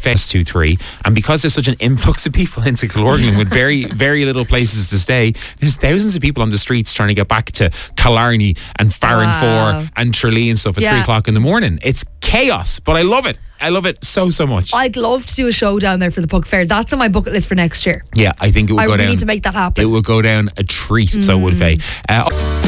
Fest 2-3, and because there's such an influx of people into Killorglin with very, very little places to stay, there's thousands of people on the streets trying to get back to Killarney and Farranfore and Tralee and stuff at 3 o'clock in the morning. It's chaos, but I love it. I love it so much. I'd love to do a show down there for the Puck Fair. That's on my bucket list for next year. Yeah, I think it will go down. I really need to make that happen. It will go down a treat, so it would, Faye.